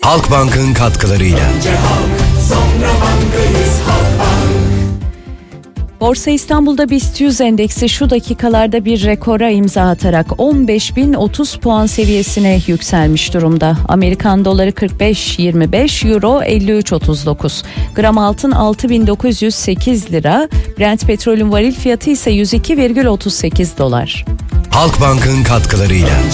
Halkbank'ın katkılarıyla. Önce halk, sonra bankayız, Halkbank. Borsa İstanbul'da BIST 100 endeksi şu dakikalarda bir rekora imza atarak 15.030 puan seviyesine yükselmiş durumda. Amerikan doları 45.25, euro 53.39, gram altın 6.908 lira, Brent petrolün varil fiyatı ise 102,38 dolar. Halkbank'ın katkılarıyla.